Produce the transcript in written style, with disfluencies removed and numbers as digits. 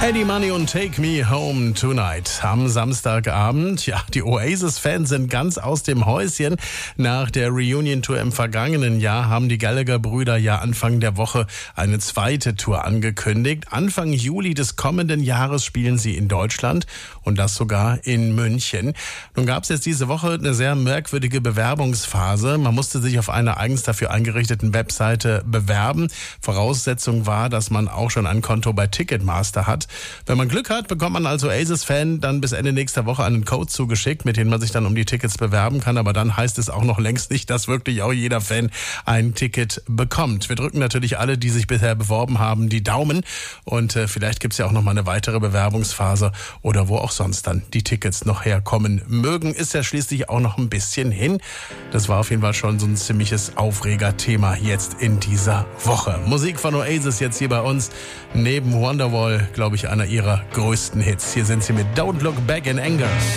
Eddie Money und Take Me Home Tonight am Samstagabend. Ja, die Oasis-Fans sind ganz aus dem Häuschen. Nach der Reunion-Tour im vergangenen Jahr haben die Gallagher-Brüder ja Anfang der Woche eine zweite Tour angekündigt. Anfang Juli des kommenden Jahres spielen sie in Deutschland und das sogar in München. Nun gab es jetzt diese Woche eine sehr merkwürdige Bewerbungsphase. Man musste sich auf einer eigens dafür eingerichteten Webseite bewerben. Voraussetzung war, dass man auch schon ein Konto bei Ticketmaster hat. Wenn man Glück hat, bekommt man als Oasis-Fan dann bis Ende nächster Woche einen Code zugeschickt, mit dem man sich dann um die Tickets bewerben kann. Aber dann heißt es auch noch längst nicht, dass wirklich auch jeder Fan ein Ticket bekommt. Wir drücken natürlich alle, die sich bisher beworben haben, die Daumen. Und vielleicht gibt's ja auch noch mal eine weitere Bewerbungsphase oder wo auch sonst dann die Tickets noch herkommen mögen. Ist ja schließlich auch noch ein bisschen hin. Das war auf jeden Fall schon so ein ziemliches Aufregerthema jetzt in dieser Woche. Musik von Oasis jetzt hier bei uns. Neben Wonderwall, glaube ich, einer ihrer größten Hits. Hier sind sie mit Don't Look Back in Anger.